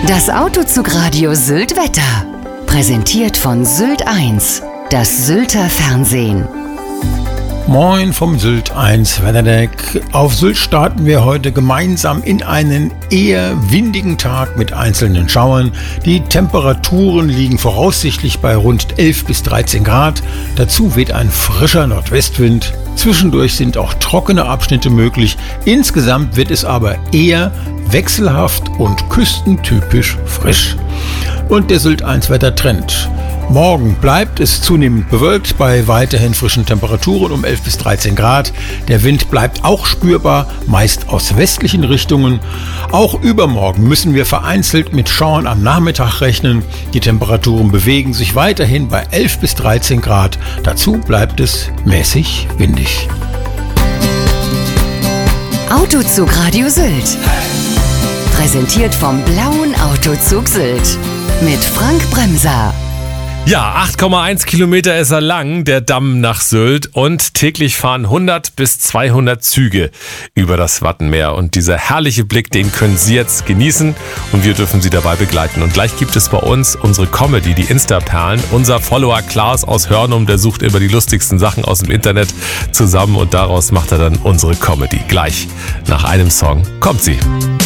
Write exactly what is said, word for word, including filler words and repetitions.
Das Autozugradio Sylt Wetter. Präsentiert von Sylt eins, das Sylter Fernsehen. Moin vom Sylt eins Wetterdeck. Auf Sylt starten wir heute gemeinsam in einen eher windigen Tag mit einzelnen Schauern. Die Temperaturen liegen voraussichtlich bei rund elf bis dreizehn Grad. Dazu weht ein frischer Nordwestwind. Zwischendurch sind auch trockene Abschnitte möglich. Insgesamt wird es aber eher wechselhaft und küstentypisch frisch. Und der Sylt eins Wettertrend. Morgen bleibt es zunehmend bewölkt bei weiterhin frischen Temperaturen um elf bis dreizehn Grad. Der Wind bleibt auch spürbar, meist aus westlichen Richtungen. Auch übermorgen müssen wir vereinzelt mit Schauern am Nachmittag rechnen. Die Temperaturen bewegen sich weiterhin bei elf bis dreizehn Grad. Dazu bleibt es mäßig windig. Autozugradio Sylt. Präsentiert vom Blauen Autozug Sylt. Mit Frank Bremser. Ja, acht Komma eins Kilometer ist er lang, der Damm nach Sylt, und täglich fahren hundert bis zweihundert Züge über das Wattenmeer. Und dieser herrliche Blick, den können Sie jetzt genießen und wir dürfen Sie dabei begleiten. Und gleich gibt es bei uns unsere Comedy, die Insta-Perlen. Unser Follower Klaas aus Hörnum, der sucht immer die lustigsten Sachen aus dem Internet zusammen und daraus macht er dann unsere Comedy. Gleich nach einem Song kommt sie.